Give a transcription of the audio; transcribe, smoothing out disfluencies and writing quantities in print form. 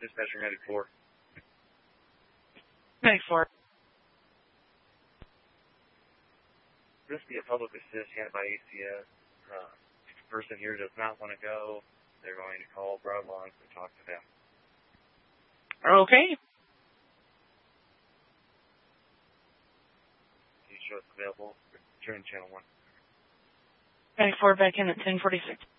Dispatcher Medic 4. Medic 4. This be a public assist handed by ACS. Person here does not want to go. They're going to call Bravo and talk to them. Okay. You show us available. Turn channel 1. Medic 4 back in at 1046.